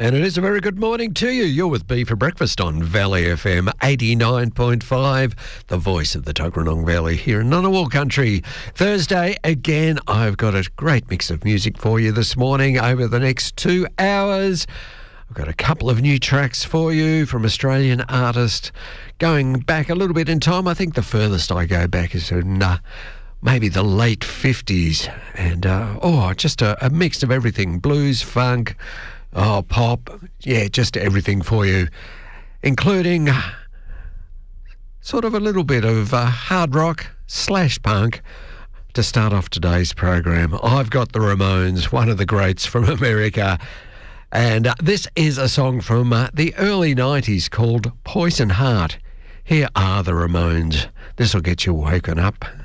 And it is a very good morning to you. You're with B for Breakfast on Valley FM 89.5, the voice of the Tuggeranong Valley here in Ngunnawal country. Thursday, again, I've got a great mix of music for you this morning over the next 2 hours. I've got a couple of new tracks for you from Australian artists. Going back a little bit in time, I think the furthest I go back is in maybe the late 50s. And, just a mix of everything. Blues, funk, pop. Yeah, just everything for you. Including sort of a little bit of hard rock / punk to start off today's program. I've got the Ramones, one of the greats from America. And this is a song from the early 90s called Poison Heart. Here are the Ramones. This will get you woken up.